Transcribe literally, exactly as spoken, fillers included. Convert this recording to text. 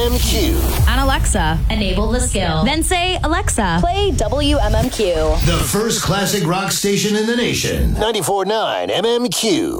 M Q. On Alexa, enable the skill. Then say, Alexa, play W M M Q. The first classic rock station in the nation. ninety-four point nine M M Q.